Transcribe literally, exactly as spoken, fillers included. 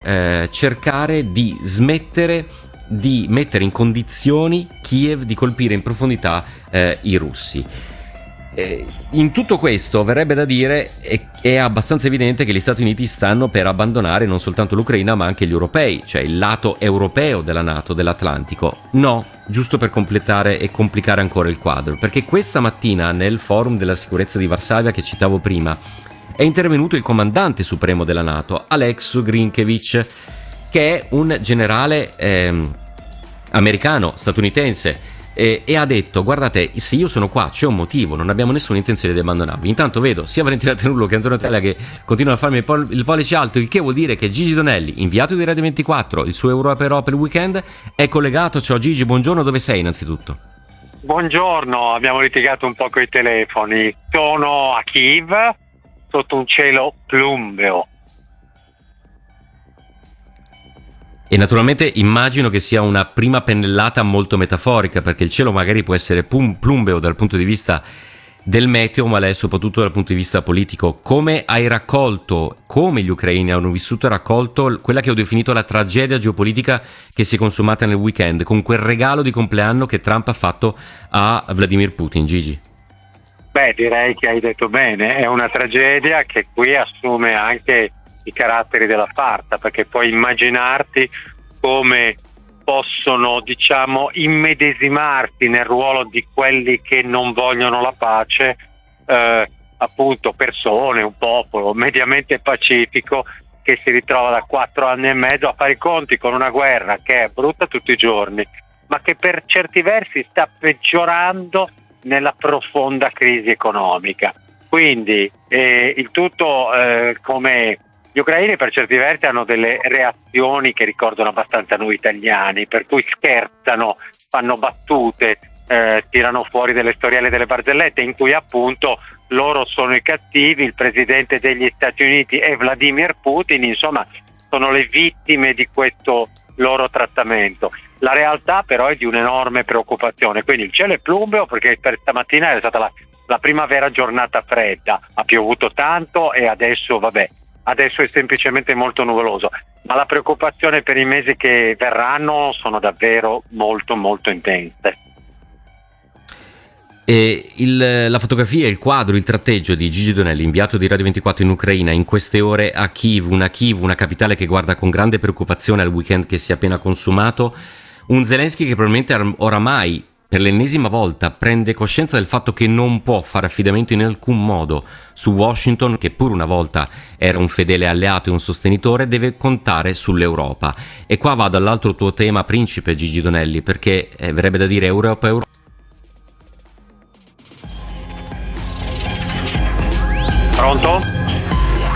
eh, cercare di smettere di mettere in condizioni Kiev di colpire in profondità eh, i russi. Eh, in tutto questo verrebbe da dire è, è abbastanza evidente che gli Stati Uniti stanno per abbandonare non soltanto l'Ucraina ma anche gli europei, cioè il lato europeo della NATO, dell'Atlantico. No, giusto per completare e complicare ancora il quadro, perché questa mattina nel forum della sicurezza di Varsavia che citavo prima è intervenuto il comandante supremo della NATO, Alexei Grinkevich, che è un generale ehm, americano, statunitense, eh, e ha detto: guardate, se io sono qua c'è un motivo, non abbiamo nessuna intenzione di abbandonarvi. Intanto vedo sia Valentina Tenullo che Antonio Tella che continuano a farmi il, pol- il pollice alto, il che vuol dire che Gigi Donelli, inviato di Radio ventiquattro, il suo Europa però per il weekend, è collegato. Ciao Gigi, buongiorno, dove sei innanzitutto? Buongiorno, abbiamo litigato un po' coi telefoni. Sono a Kiev sotto un cielo plumbeo. E naturalmente immagino che sia una prima pennellata molto metaforica, perché il cielo magari può essere pum- plumbeo dal punto di vista del meteo, ma lei soprattutto dal punto di vista politico. Come hai raccolto, come gli ucraini hanno vissuto e raccolto quella che ho definito la tragedia geopolitica che si è consumata nel weekend, con quel regalo di compleanno che Trump ha fatto a Vladimir Putin, Gigi? Beh, direi che hai detto bene, è una tragedia che qui assume anche i caratteri della farsa, perché puoi immaginarti come possono, diciamo, immedesimarsi nel ruolo di quelli che non vogliono la pace, eh, appunto persone, un popolo mediamente pacifico che si ritrova da quattro anni e mezzo a fare i conti con una guerra che è brutta tutti i giorni, ma che per certi versi sta peggiorando nella profonda crisi economica. Quindi eh, il tutto eh, come gli ucraini per certi versi hanno delle reazioni che ricordano abbastanza noi italiani, per cui scherzano, fanno battute, eh, tirano fuori delle storielle, delle barzellette in cui appunto loro sono i cattivi, il presidente degli Stati Uniti e Vladimir Putin, insomma sono le vittime di questo loro trattamento. La realtà però è di un'enorme preoccupazione, quindi il cielo è plumbeo perché per stamattina è stata la, la prima vera giornata fredda, ha piovuto tanto e adesso vabbè, adesso è semplicemente molto nuvoloso, ma la preoccupazione per i mesi che verranno sono davvero molto molto intense. E il, la fotografia, il quadro, il tratteggio di Gigi Donelli, inviato di Radio ventiquattro in Ucraina, in queste ore a Kiev, una Kiev, una capitale che guarda con grande preoccupazione al weekend che si è appena consumato, un Zelensky che probabilmente oramai per l'ennesima volta prende coscienza del fatto che non può fare affidamento in alcun modo su Washington, che pur una volta era un fedele alleato e un sostenitore, deve contare sull'Europa. E qua vado all'altro tuo tema principe, Gigi Donelli, perché eh, verrebbe da dire Europa, Europa. Pronto?